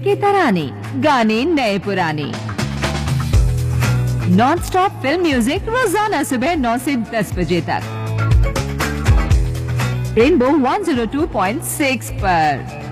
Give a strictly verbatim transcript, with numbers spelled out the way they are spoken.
के तराने, गाने नए पुराने। नॉन स्टॉप फिल्म म्यूजिक रोजाना सुबह नौ से दस बजे तक rainbow one zero two point six पर।